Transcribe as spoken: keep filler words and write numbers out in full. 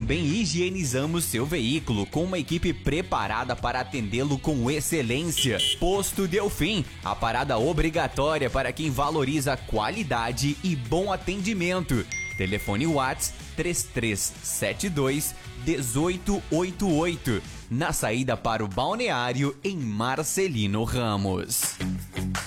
também higienizamos seu veículo com uma equipe preparada para atendê-lo com excelência. Posto Delfim, a parada obrigatória para quem valoriza qualidade e bom atendimento. Telefone WhatsApp três três sete dois um oito oito oito, na saída para o balneário em Marcelino Ramos.